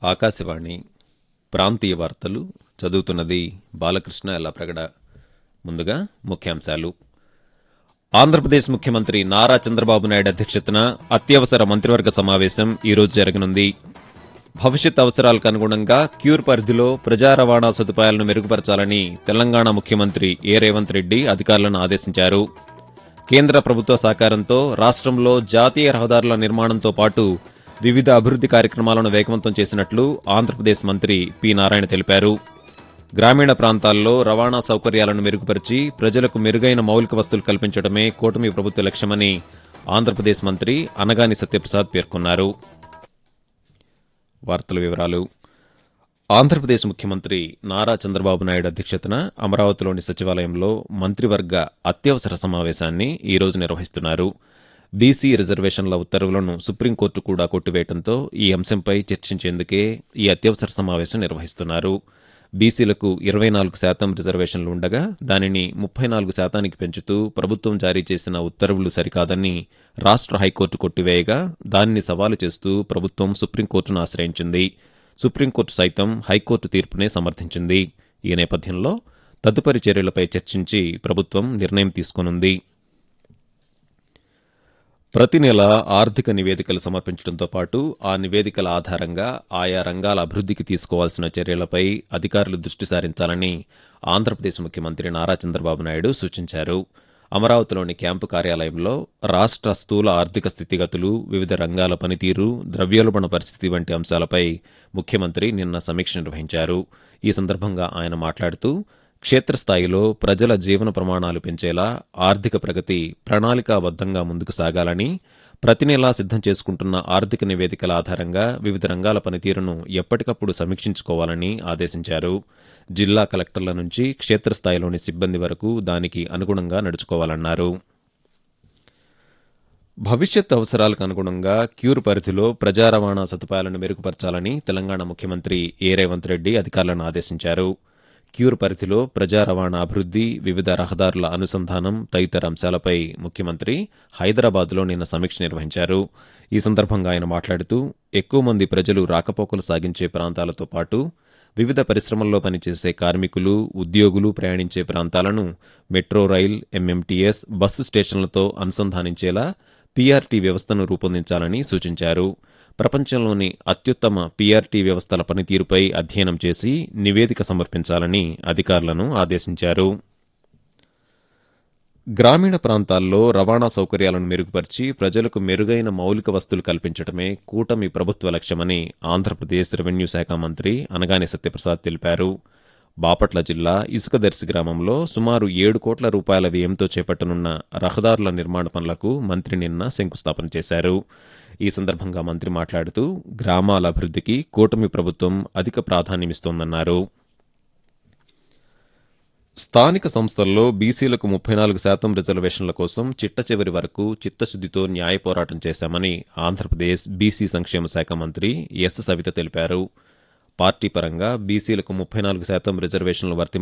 ఆకాశవాణి ప్రాంతీయ వార్తలు చదువుతున్నది బాలకృష్ణ ఎల్లప్రగడ. ముందుగా ముఖ్యాంశాలు. ఆంధ్రప్రదేశ్ ముఖ్యమంత్రి నారా చంద్రబాబు నాయుడు అధ్యక్షతన అత్యవసర మంత్రివర్గ సమావేశం ఈరోజు జరగనుంది. భవిష్యత్ అవసరాలకు అనుగుణంగా క్యూర్ పరిధిలో ప్రజా రవాణా సదుపాయాలను మెరుగుపరచాలని తెలంగాణ ముఖ్యమంత్రి ఏ రేవంత్ రెడ్డి అధికారులను ఆదేశించారు. కేంద్ర ప్రభుత్వ సహకారంతో రాష్ట్రంలో జాతీయ రహదారుల నిర్మాణంతో పాటు వివిధ అభివృద్ది కార్యక్రమాలను వేగవంతం చేసినట్లు ఆంధ్రప్రదేశ్ మంత్రి పి నారాయణ తెలిపారు. గ్రామీణ ప్రాంతాల్లో రవాణా సౌకర్యాలను మెరుగుపరిచి ప్రజలకు మెరుగైన మౌలిక వసతులు కల్పించడమే కూటమి ప్రభుత్వ లక్ష్యమని ఆంధ్రప్రదేశ్ మంత్రి అనగాని సత్యప్రసాద్ పేర్కొన్నారు. వార్తల వివరాలు. ఆంధ్రప్రదేశ్ ముఖ్యమంత్రి నారా చంద్రబాబు నాయుడు అధ్యక్షతన అమరావతిలోని సచివాలయంలో మంత్రివర్గ అత్యవసర సమావేశాన్ని ఈరోజు నిర్వహిస్తున్నారు. బీసీ రిజర్వేషన్ల ఉత్తర్వులను సుప్రీంకోర్టు కూడా కొట్టివేయడంతో ఈ అంశంపై చర్చించేందుకే ఈ అత్యవసర సమావేశం నిర్వహిస్తున్నారు. బీసీలకు 24% రిజర్వేషన్లు ఉండగా దానిని 34% పెంచుతూ ప్రభుత్వం జారీ చేసిన ఉత్తర్వులు సరికాదని రాష్ట్ర హైకోర్టు కొట్టివేయగా దానిని సవాలు చేస్తూ ప్రభుత్వం సుప్రీంకోర్టును ఆశ్రయించింది. సుప్రీంకోర్టు సైతం హైకోర్టు తీర్పునే సమర్థించింది. ఈ నేపథ్యంలో తదుపరి చర్యలపై చర్చించి ప్రభుత్వం నిర్ణయం తీసుకోనుంది. ప్రతి నెల ఆర్థిక నివేదికలు సమర్పించడంతో పాటు ఆ నివేదికల ఆధారంగా ఆయా రంగాల అభివృద్దికి తీసుకోవాల్సిన చర్యలపై అధికారులు దృష్టి సారించాలని ఆంధ్రప్రదేశ్ ముఖ్యమంత్రి నారా చంద్రబాబు నాయుడు సూచించారు. అమరావతిలోని క్యాంపు కార్యాలయంలో రాష్ట్ర స్థూల ఆర్థిక స్థితిగతులు, వివిధ రంగాల పనితీరు, ద్రవ్యోల్బణ పరిస్థితి వంటి అంశాలపై ముఖ్యమంత్రి నిన్న సమీక్ష నిర్వహించారు. ఈ సందర్భంగా ఆయన మాట్లాడుతూ క్షేత్రస్థాయిలో ప్రజల జీవన ప్రమాణాలు పెంచేలా ఆర్థిక ప్రగతి ప్రణాళికాబద్దంగా ముందుకు సాగాలని, ప్రతి నెలా సిద్దం చేసుకుంటున్న ఆర్థిక నివేదికల ఆధారంగా వివిధ రంగాల పనితీరును ఎప్పటికప్పుడు సమీక్షించుకోవాలని ఆదేశించారు. జిల్లా కలెక్టర్ల నుంచి క్షేత్రస్థాయిలోని సిబ్బంది వరకు దానికి అనుగుణంగా నడుచుకోవాలన్నారు. భవిష్యత్ అవసరాలకు అనుగుణంగా క్యూర్ పరిధిలో ప్రజా రవాణా సదుపాయాలను మెరుగుపరచాలని తెలంగాణ ముఖ్యమంత్రి ఏ రేవంత్ రెడ్డి అధికారులను ఆదేశించారు. క్యూర్ పరిధిలో ప్రజా రవాణా అభివృద్ది, వివిధ రహదారుల అనుసంధానం తదితర అంశాలపై ముఖ్యమంత్రి హైదరాబాద్లో నిన్న సమీక్ష నిర్వహించారు. ఈ సందర్భంగా ఆయన మాట్లాడుతూ ఎక్కువ మంది ప్రజలు రాకపోకలు సాగించే ప్రాంతాలతో పాటు వివిధ పరిశ్రమల్లో పనిచేసే కార్మికులు, ఉద్యోగులు ప్రయాణించే ప్రాంతాలను metro rail, MMTS, bus స్టేషన్లతో అనుసంధానించేలా PRT వ్యవస్థను రూపొందించాలని సూచించారు. ప్రపంచంలోని అత్యుత్తమ పీఆర్టీ వ్యవస్థల పనితీరుపై అధ్యయనం చేసి నివేదిక సమర్పించాలని అధికారులను ఆదేశించారు. గ్రామీణ ప్రాంతాల్లో రవాణా సౌకర్యాలను మెరుగుపరిచి ప్రజలకు మెరుగైన మౌలిక వసతులు కల్పించడమే కూటమి ప్రభుత్వ లక్ష్యమని ఆంధ్రప్రదేశ్ రెవెన్యూ శాఖ మంత్రి అనగాని సత్యప్రసాద్ తెలిపారు. బాపట్ల జిల్లా ఇసుకదర్శి గ్రామంలో సుమారు 7 కోట్ల రూపాయల వ్యయంతో చేపట్టనున్న రహదారుల నిర్మాణ పనులకు మంత్రి నిన్న శంకుస్థాపన చేశారు. ఈ సందర్భంగా మంత్రి మాట్లాడుతూ గ్రామాల అభివృద్దికి కూటమి ప్రభుత్వం అధిక ప్రాధాన్యమిస్తోందన్నారు. స్థానిక సంస్థల్లో బీసీలకు 34% రిజర్వేషన్ల కోసం చిట్టచివరి వరకు చిత్తశుద్దితో న్యాయ పోరాటం చేశామని ఆంధ్రప్రదేశ్ బీసీ సంక్షేమ శాఖ మంత్రి ఎస్ సవిత తెలిపారు. పార్టీ పరంగా బీసీలకు 34% రిజర్వేషన్లు